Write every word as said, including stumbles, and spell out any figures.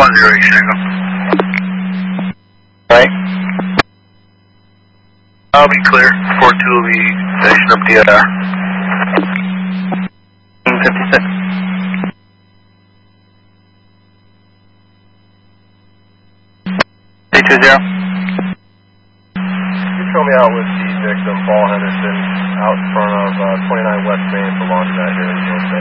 one zero eight single. Right. I'll be clear. four two will be finishing up D I R. fifty-six. three two zero. You show me out with the victim, Paul Henderson, out in front of uh, twenty-nine West Main for laundromat here in North Bay.